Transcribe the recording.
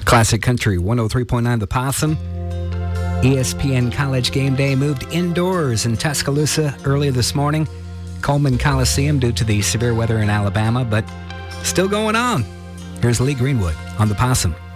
Classic Country 103.9 The Possum. ESPN College Game Day moved indoors in Tuscaloosa early this morning. Coleman Coliseum due to the severe weather in Alabama, but still going on. Here's Lee Greenwood on The Possum.